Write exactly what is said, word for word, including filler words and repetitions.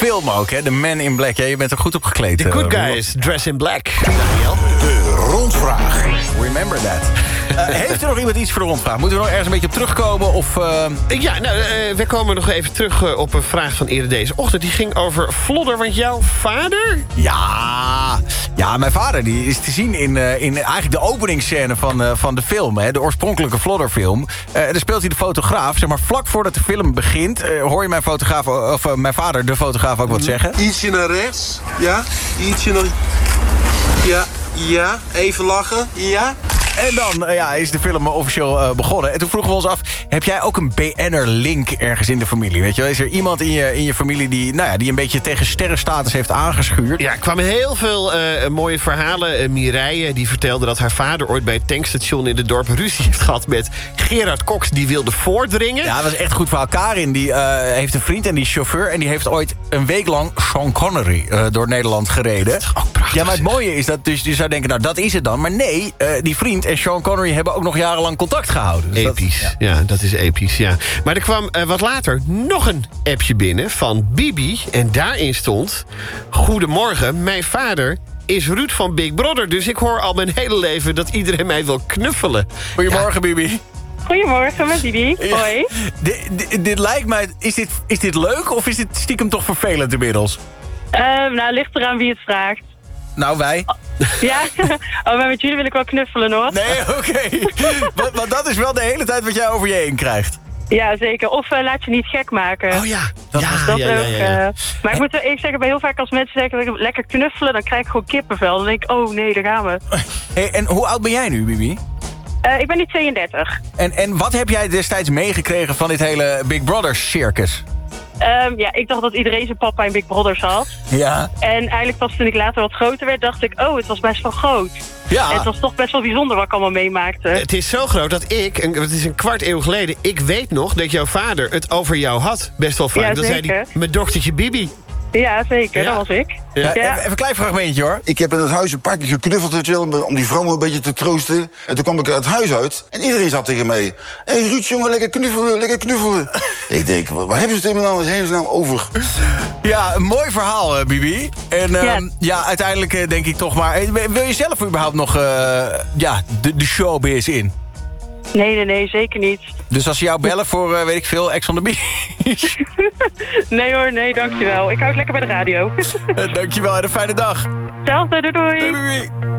film ook, hè? The Man in Black. Ja, je bent er goed op gekleed. The Good uh, Guys, Dress in Black. Daniel. De rondvraag. Remember that. Uh, heeft er nog iemand iets voor de rondvraag? Moeten we nog ergens een beetje op terugkomen? Of, uh... Ja, nou, uh, we komen nog even terug uh, op een vraag van eerder deze ochtend. Die ging over Flodder, want jouw vader... Ja, ja, mijn vader die is te zien in, uh, in eigenlijk de openingsscène van, uh, van de film. Hè, de oorspronkelijke Flodder-film. Uh, daar speelt hij de fotograaf. Zeg maar, vlak voordat de film begint... Uh, hoor je mijn, fotograaf, of, uh, mijn vader, de fotograaf, ook wat zeggen. Ietsje naar rechts. Ja, ietsje naar... Ja, ja, even lachen. Ja. En dan uh, ja, is de film officieel uh, begonnen. En toen vroegen we ons af, heb jij ook een B N'er-link ergens in de familie? Weet je wel? Is er iemand in je, in je familie die, nou ja, die een beetje tegen sterrenstatus heeft aangeschuurd? Ja, er kwamen heel veel uh, mooie verhalen. Uh, Mireille die vertelde dat haar vader ooit bij het tankstation in het dorp ruzie heeft gehad met Gerard Cox, die wilde voordringen. Ja, dat is echt goed verhaal. Karin die, uh, heeft een vriend en die is chauffeur en die heeft ooit een week lang Sean Connery uh, door Nederland gereden. Dat is ook prachtig. Ja, maar het mooie is dat dus je zou denken, nou dat is het dan. Maar nee, uh, die vriend en Sean Connery hebben ook nog jarenlang contact gehouden. Dus episch, dat, ja. ja, dat is episch, ja. Maar er kwam uh, wat later nog een appje binnen van Bibi. En daarin stond... Goedemorgen, mijn vader is Ruud van Big Brother. Dus ik hoor al mijn hele leven dat iedereen mij wil knuffelen. Goedemorgen, ja. Bibi. Goedemorgen, met Bibi. Hoi. D- d- dit lijkt mij... Is dit, is dit leuk of is dit stiekem toch vervelend inmiddels? Uh, nou, ligt eraan wie het vraagt. Nou, wij. Ja? Oh, maar met jullie wil ik wel knuffelen, hoor. Nee, oké. Okay. want, want dat is wel de hele tijd wat jij over je heen krijgt. Ja, zeker. Of uh, laat je niet gek maken. Oh ja. Dat ja, dat ja, ja, ook. ja, ja. Uh, maar ik moet er even zeggen, bij heel vaak als mensen zeggen lekker knuffelen, dan krijg ik gewoon kippenvel. Dan denk ik, oh nee, daar gaan we. Hey, en hoe oud ben jij nu, Bibi? Uh, ik ben nu tweeëndertig. En, en wat heb jij destijds meegekregen van dit hele Big Brother circus? Um, ja, ik dacht dat iedereen zijn papa in Big Brothers had. Ja. En eigenlijk pas toen ik later wat groter werd, dacht ik, oh, het was best wel groot. Ja. En het was toch best wel bijzonder wat ik allemaal meemaakte. Het is zo groot dat ik, en het is een kwart eeuw geleden... ik weet nog dat jouw vader het over jou had, best wel vaak. Ja, dan zei hij, mijn dochtertje Bibi. Ja, zeker. Ja. Dat was ik. Ja, Ja. Even, even een klein fragmentje, hoor. Ik heb in het huis een paar keer geknuffeld, weet je wel, om die vrouw een beetje te troosten. En toen kwam ik het huis uit en iedereen zat tegen mij. Hé hey, Ruud, jongen, lekker knuffelen, lekker knuffelen. Ik denk, waar hebben ze het nou hemelsnaam over? Ja, een mooi verhaal, uh, Bibi. En uh, ja. Ja. ja, uiteindelijk uh, denk ik toch maar... Wil je zelf überhaupt nog uh, ja, de, de showbiz in? Nee, nee, nee, zeker niet. Dus als ze jou bellen voor, uh, weet ik veel, Ex on the Beach... Nee hoor, nee, dankjewel. Ik hou het lekker bij de radio. uh, dankjewel en een fijne dag. Hetzelfde, doei doei. Doei, doei.